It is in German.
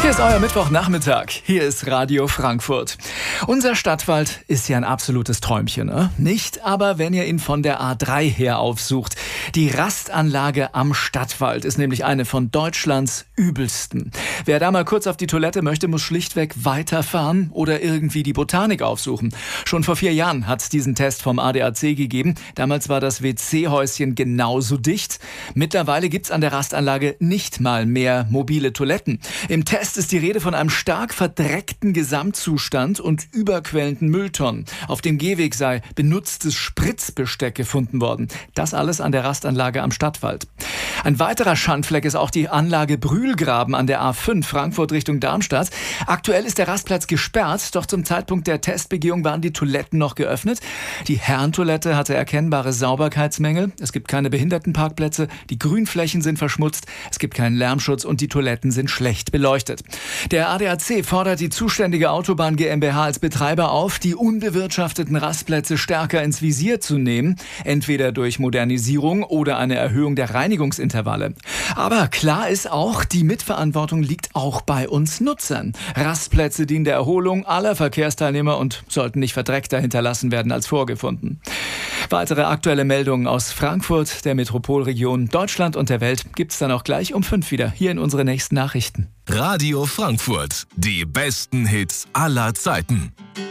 Hier ist euer Mittwochnachmittag. Hier ist Radio Frankfurt. Unser Stadtwald ist ja ein absolutes Träumchen, ne? Nicht aber, wenn ihr ihn von der A3 her aufsucht. Die Rastanlage am Stadtwald ist nämlich eine von Deutschlands übelsten. Wer da mal kurz auf die Toilette möchte, muss schlichtweg weiterfahren oder irgendwie die Botanik aufsuchen. Schon vor 4 Jahren hat es diesen Test vom ADAC gegeben. Damals war das WC-Häuschen genauso dicht. Mittlerweile gibt's an der Rastanlage nicht mal mehr mobile Toiletten. Im Test ist die Rede von einem stark verdreckten Gesamtzustand und überquellenden Mülltonnen. Auf dem Gehweg sei benutztes Spritzbesteck gefunden worden. Das alles an der Rastanlage am Stadtwald. Ein weiterer Schandfleck ist auch die Anlage Brühlgraben an der A5 Frankfurt Richtung Darmstadt. Aktuell ist der Rastplatz gesperrt, doch zum Zeitpunkt der Testbegehung waren die Toiletten noch geöffnet. Die Herrentoilette hatte erkennbare Sauberkeitsmängel. Es gibt keine Behindertenparkplätze, die Grünflächen sind verschmutzt, es gibt keinen Lärmschutz und die Toiletten sind schlecht beleuchtet. Der ADAC fordert die zuständige Autobahn GmbH als Betreiber auf, die unbewirtschafteten Rastplätze stärker ins Visier zu nehmen, entweder durch Modernisierung oder eine Erhöhung der Reinigungsintervalle. Aber klar ist auch, die Mitverantwortung liegt auch bei uns Nutzern. Rastplätze dienen der Erholung aller Verkehrsteilnehmer und sollten nicht verdreckter hinterlassen werden als vorgefunden. Weitere aktuelle Meldungen aus Frankfurt, der Metropolregion, Deutschland und der Welt gibt's dann auch gleich um 5 wieder hier in unseren nächsten Nachrichten. Radio Frankfurt, die besten Hits aller Zeiten.